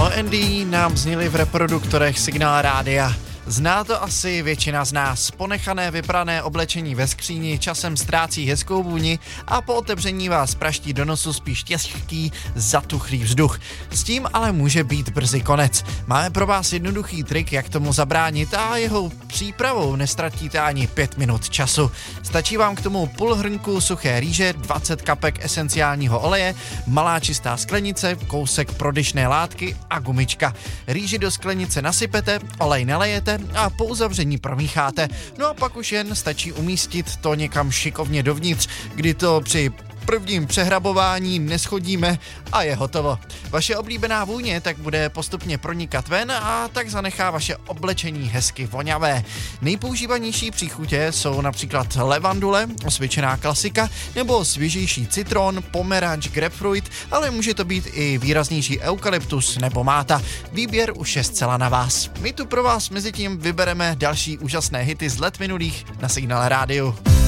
L&D nám zněly v reproduktorech Signál rádia. Zná to asi většina z nás. Ponechané vyprané oblečení ve skříni časem ztrácí hezkou vůni a po otevření vás praští do nosu spíš těžký, zatuchlý vzduch. S tím ale může být brzy konec. Máme pro vás jednoduchý trik, jak tomu zabránit a jeho přípravou nestratíte ani 5 minut času. Stačí vám k tomu půl hrnku suché rýže, 20 kapek esenciálního oleje, malá čistá sklenice, kousek prodyšné látky a gumička. Rýži do sklenice nasypete, olej nalejete a po uzavření promícháte. No a pak už jen stačí umístit to někam šikovně dovnitř, kdy to při prvním přehrabování neschodíme a je hotovo. Vaše oblíbená vůně tak bude postupně pronikat ven a tak zanechá vaše oblečení hezky voňavé. Nejpoužívanější příchutě jsou například levandule, osvědčená klasika, nebo svěžejší citron, pomeranč, grapefruit, ale může to být i výraznější eukalyptus nebo máta. Výběr už je zcela na vás. My tu pro vás mezitím vybereme další úžasné hity z let minulých na Signál rádiu.